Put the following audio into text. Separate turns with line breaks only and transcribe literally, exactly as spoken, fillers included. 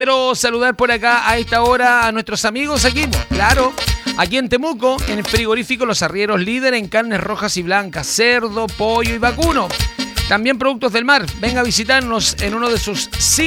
quiero saludar por acá a esta hora a nuestros amigos aquí, claro, aquí en Temuco, en el frigorífico Los Arrieros, líder en carnes rojas y blancas, cerdo, pollo y vacuno. También productos del mar. Venga a visitarnos en uno de sus